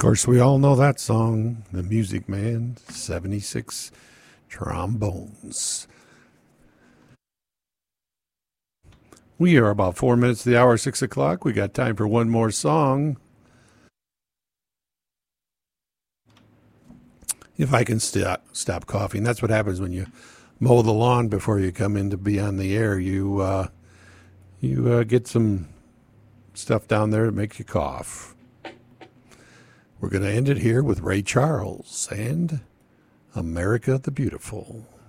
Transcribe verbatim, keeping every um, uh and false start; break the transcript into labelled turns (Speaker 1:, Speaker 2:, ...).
Speaker 1: course, we all know that song, The Music Man, seventy-six Trombones. We are about four minutes to the hour, six o'clock. We got time for one more song. If I can stop stop coughing. That's what happens when you mow the lawn before you come in to be on the air. You uh, you uh, get some stuff down there that makes you cough. We're going to end it here with Ray Charles and America the Beautiful.